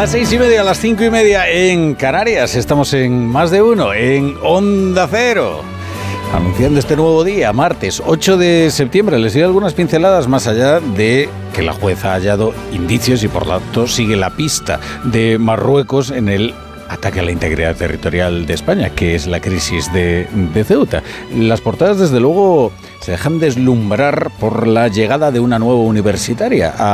las 6:30, a las 5:30 en Canarias. Estamos en Más de Uno, en Onda Cero, anunciando este nuevo día, martes 8 de septiembre. Les doy algunas pinceladas más allá de que la jueza ha hallado indicios y por tanto sigue la pista de Marruecos en el ataque a la integridad territorial de España, que es la crisis de Ceuta. Las portadas, desde luego, se dejan deslumbrar por la llegada de una nueva universitaria